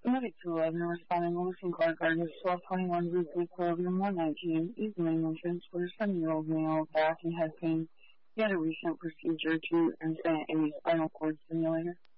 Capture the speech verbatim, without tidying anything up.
Medic two eleven responding to missing car guard twelve twenty-one weekly program one nineteen, evening entrance for a seven-year-old male with back and head pain. He had a recent procedure to implant a spinal cord stimulator.